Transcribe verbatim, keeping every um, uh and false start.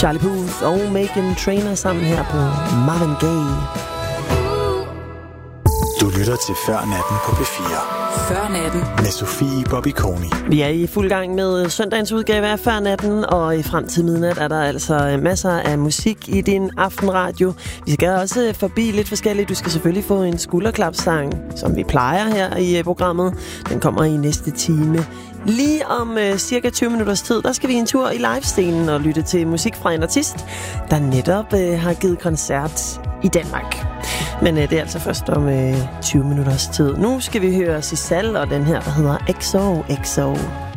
Charlie Puth og Meghan Trainor sammen her på Marvin Gaye. Du lytter til Før Natten på P fire. Før Natten med Sofie Bobby Koni. Vi er i fuld gang med søndagens udgave af Før Natten, og i frem til midnat er der altså masser af musik i din aftenradio. Vi skal også forbi lidt forskelligt. Du skal selvfølgelig få en skulderklapsang, som vi plejer her i programmet. Den kommer i næste time. Lige om øh, cirka tyve minutters tid, der skal vi en tur i livescenen og lytte til musik fra en artist, der netop øh, har givet koncert i Danmark. Men øh, det er altså først om øh, tyve minutters tid. Nu skal vi høre Sissal og den her, der hedder X O X O.